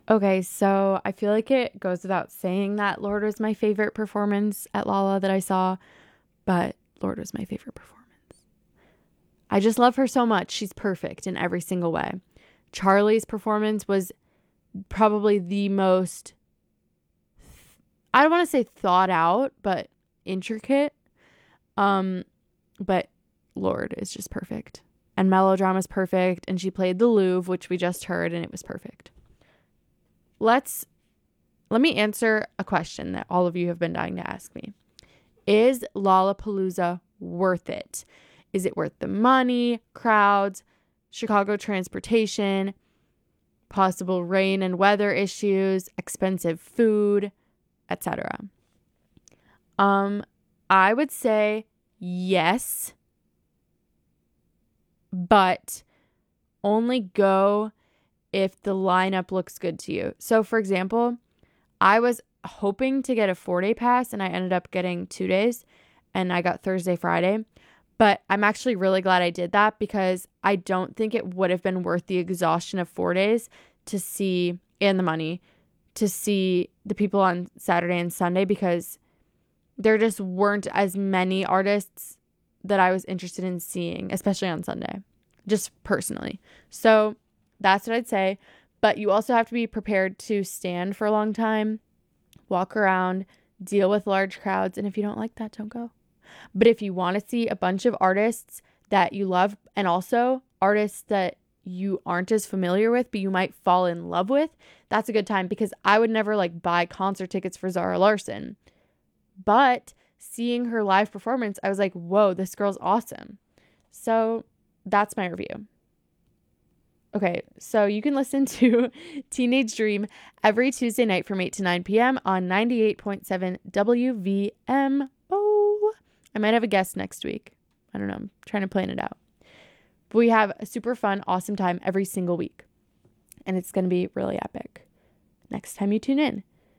Okay, so I feel like it goes without saying that Lord was my favorite performance at Lala that I saw, but Lord was my favorite performance. I just love her so much. She's perfect in every single way. Charlie's performance was probably the most, I don't want to say thought out, but intricate. Um, but Lord is just perfect. And Melodrama's perfect. And she played the Louvre, which we just heard, and it was perfect. Let's Let me answer a question that all of you have been dying to ask me. Is Lollapalooza worth it? Is it worth the money, crowds, Chicago transportation, possible rain and weather issues, expensive food, etc.? Um, I would say yes, but only go if the lineup looks good to you. So, for example, I was hoping to get a 4-day pass and I ended up getting 2 days and I got Thursday, Friday. But I'm actually really glad I did that because I don't think it would have been worth the exhaustion of 4 days to see, and the money, to see the people on Saturday and Sunday because there just weren't as many artists that I was interested in seeing, especially on Sunday, just personally. So that's what I'd say. But you also have to be prepared to stand for a long time, walk around, deal with large crowds. And if you don't like that, don't go. But if you want to see a bunch of artists that you love and also artists that you aren't as familiar with, but you might fall in love with, that's a good time because I would never like buy concert tickets for Zara Larsson. But seeing her live performance, I was like, whoa, this girl's awesome. So that's my review. Okay, so you can listen to Teenage Dream every Tuesday night from 8 to 9 p.m. on 98.7 WVMO. I might have a guest next week. I don't know. I'm trying to plan it out. But we have a super fun, awesome time every single week. And it's going to be really epic next time you tune in.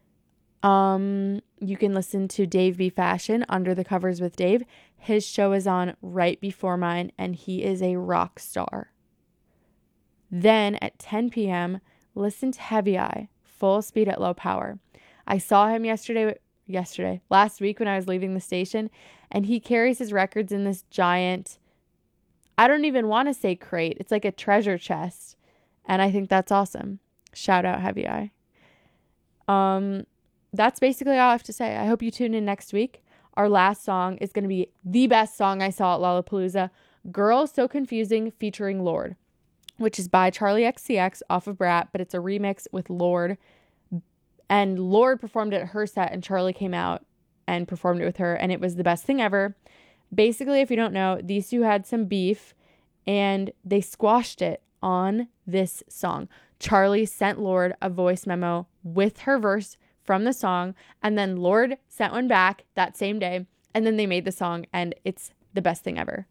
You can listen to Dave B. Fashion, Under the Covers with Dave. His show is on right before mine, and he is a rock star. Then at 10 p.m., listen to Heavy Eye, Full Speed at Low Power. I saw him last week when I was leaving the station, and he carries his records in this giant, I don't even want to say crate. It's like a treasure chest. And I think that's awesome. Shout out Heavy Eye. That's basically all I have to say. I hope you tune in next week. Our last song is going to be the best song I saw at Lollapalooza, Girl So Confusing featuring Lorde, which is by Charlie XCX off of Brat, but it's a remix with Lorde. And Lorde performed it at her set, and Charlie came out and performed it with her, and it was the best thing ever. Basically, if you don't know, these two had some beef, and they squashed it on this song. Charlie sent Lorde a voice memo with her verse from the song, and then Lorde sent one back that same day, and then they made the song, and it's the best thing ever.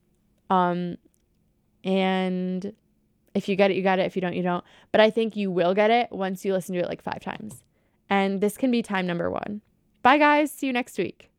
And if you get it, you got it. If you don't, you don't. But I think you will get it once you listen to it like 5 times. And this can be time number 1. Bye, guys. See you next week.